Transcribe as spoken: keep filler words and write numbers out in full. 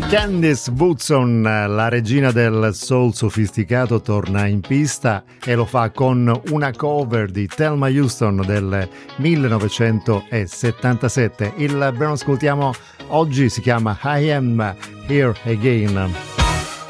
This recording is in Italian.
Candice Woodson, la regina del soul sofisticato, torna in pista e lo fa con una cover di Thelma Houston del millenovecentosettantasette. Il brano ascoltiamo oggi si chiama I Am Here Again.